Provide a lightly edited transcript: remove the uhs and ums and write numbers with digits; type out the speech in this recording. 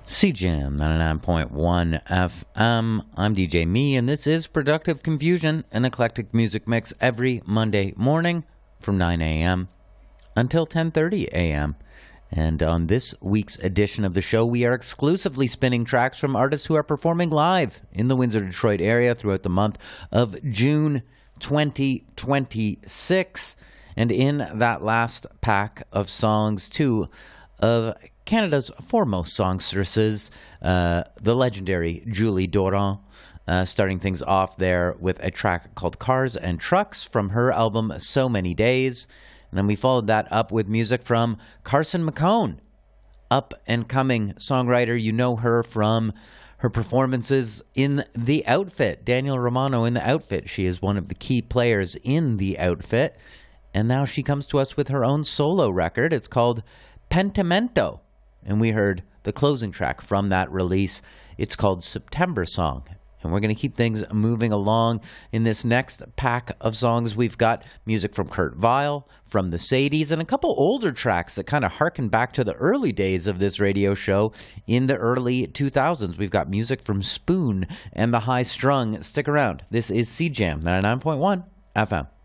CJAM 99.1 FM. I'm DJ Me, and this is Productive Confusion, an eclectic music mix every Monday morning from 9 a.m. until 10:30 a.m. And on this week's edition of the show, we are exclusively spinning tracks from artists who are performing live in the Windsor-Detroit area throughout the month of June 2026. And in that last pack of songs, two of Canada's foremost songstresses, the legendary Julie Doiron, starting things off there with a track called Cars and Trucks from her album So Many Days. And then we followed that up with music from Carson McCone, up-and-coming songwriter. You know her from her performances in The Outfit, Daniel Romano in The Outfit. She is one of the key players in The Outfit. And now she comes to us with her own solo record. It's called Pentimento. And we heard the closing track from that release. It's called September Song. And we're going to keep things moving along. In this next pack of songs, we've got music from Kurt Vile, from the Sadies, and a couple older tracks that kind of harken back to the early days of this radio show in the early 2000s. We've got music from Spoon and the High Strung. Stick around. This is CJAM 99.1 FM.